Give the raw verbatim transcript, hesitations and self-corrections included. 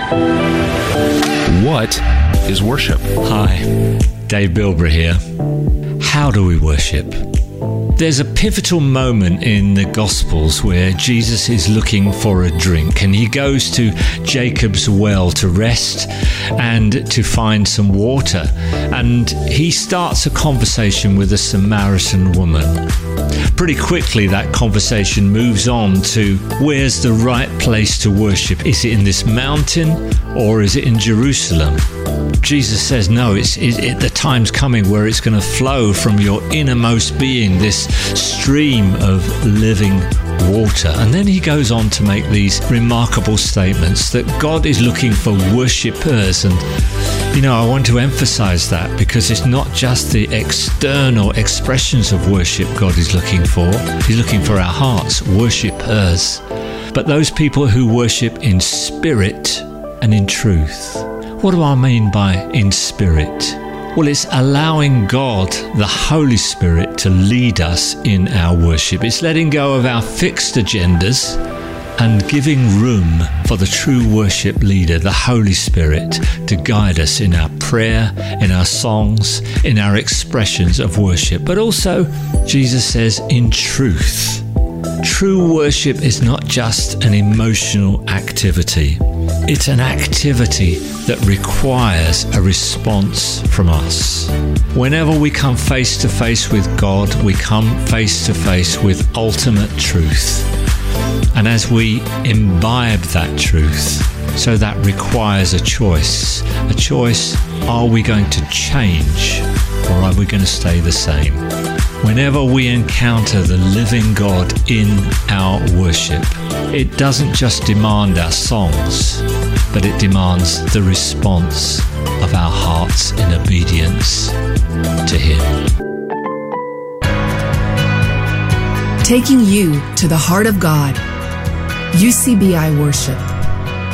What is worship? Hi, Dave Bilbray here. How do we worship? There's a pivotal moment in the Gospels where Jesus is looking for a drink, and he goes to Jacob's well to rest and to find some water. And he starts a conversation with a Samaritan woman. Pretty quickly, that conversation moves on to where's the right place to worship? Is it in this mountain or is it in Jerusalem? Jesus says, no, it's it, it, the time's coming where it's going to flow from your innermost being, this stream of living water. And then he goes on to make these remarkable statements that God is looking for worshippers. And, you know, I want to emphasize that because it's not just the external expressions of worship God is looking for. He's looking for our hearts, worshippers. But those people who worship in spirit and in truth. What do I mean by in spirit? Well, it's allowing God, the Holy Spirit, to lead us in our worship. It's letting go of our fixed agendas and giving room for the true worship leader, the Holy Spirit, to guide us in our prayer, in our songs, in our expressions of worship. But also, Jesus says, in truth. True worship is not just an emotional activity. It's an activity that requires a response from us. Whenever we come face to face with God, we come face to face with ultimate truth. And as we imbibe that truth, so that requires a choice. A choice, are we going to change or are we going to stay the same? Whenever we encounter the living God in our worship, it doesn't just demand our songs, but it demands the response of our hearts in obedience to Him. Taking you to the heart of God. U C B I Worship.